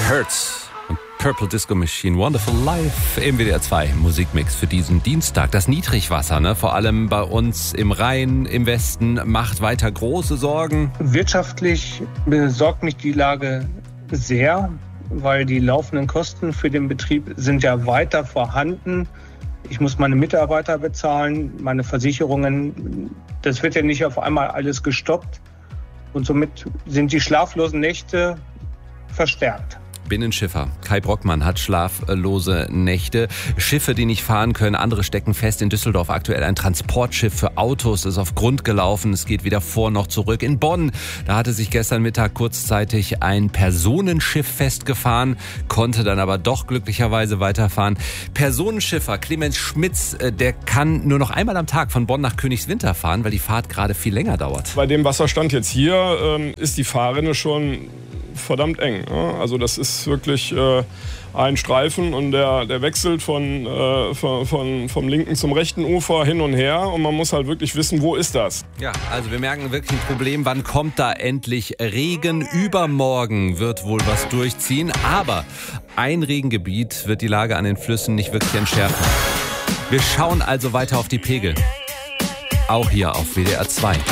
Hurts und Purple Disco Machine, Wonderful Life im WDR 2 Musikmix für diesen Dienstag. Das Niedrigwasser, vor allem bei uns im Rhein, im Westen, macht weiter große Sorgen. Wirtschaftlich besorgt mich die Lage sehr, weil die laufenden Kosten für den Betrieb sind ja weiter vorhanden. Ich muss meine Mitarbeiter bezahlen, meine Versicherungen. Das wird ja nicht auf einmal alles gestoppt. Und somit sind die schlaflosen Nächte verstärkt. Binnenschiffer Kai Brockmann hat schlaflose Nächte. Schiffe, die nicht fahren können, andere stecken fest. In Düsseldorf aktuell ein Transportschiff für Autos ist auf Grund gelaufen. Es geht weder vor noch zurück. In Bonn, da hatte sich gestern Mittag kurzzeitig ein Personenschiff festgefahren, konnte dann aber doch glücklicherweise weiterfahren. Personenschiffer Clemens Schmitz, der kann nur noch einmal am Tag von Bonn nach Königswinter fahren, weil die Fahrt gerade viel länger dauert. Bei dem Wasserstand jetzt hier ist die Fahrrinne schon verdammt eng. Also das ist wirklich ein Streifen und der wechselt vom linken zum rechten Ufer hin und her und man muss halt wirklich wissen, wo ist das? Ja, also wir merken wirklich ein Problem, wann kommt da endlich Regen? Übermorgen wird wohl was durchziehen, aber ein Regengebiet wird die Lage an den Flüssen nicht wirklich entschärfen. Wir schauen also weiter auf die Pegel, auch hier auf WDR 2.